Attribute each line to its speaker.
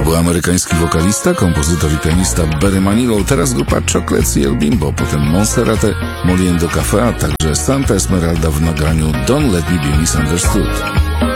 Speaker 1: był amerykański wokalista, kompozytor i pianista Barry Manilow, teraz grupa Chocolates i El Bimbo, potem Monserrate, Moliendo Café, a także Santa Esmeralda w nagraniu Don't Let Me Be Misunderstood.